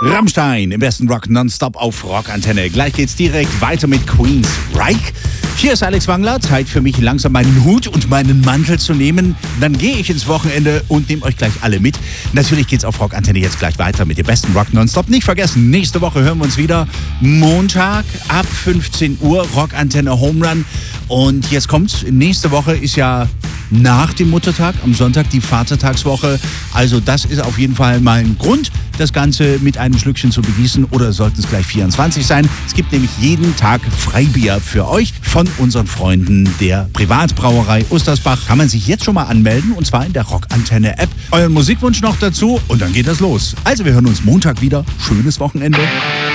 Rammstein im besten Rock nonstop auf Rockantenne. Gleich geht's direkt weiter mit Queen's Reich. Hier ist Alex Wangler. Zeit für mich, langsam meinen Hut und meinen Mantel zu nehmen. Dann gehe ich ins Wochenende und nehme euch gleich alle mit. Natürlich geht's auf Rockantenne jetzt gleich weiter mit dem besten Rock nonstop. Nicht vergessen, nächste Woche hören wir uns wieder. Montag ab 15 Uhr, Rockantenne Home Run. Und jetzt kommt's. Nächste Woche ist ja nach dem Muttertag, am Sonntag die Vatertagswoche. Also das ist auf jeden Fall mal ein Grund, das Ganze mit einem Schlückchen zu begießen, oder sollten es gleich 24 sein. Es gibt nämlich jeden Tag Freibier für euch von unseren Freunden der Privatbrauerei Ustersbach. Kann man sich jetzt schon mal anmelden, und zwar in der Rockantenne-App. Euren Musikwunsch noch dazu und dann geht das los. Also wir hören uns Montag wieder. Schönes Wochenende.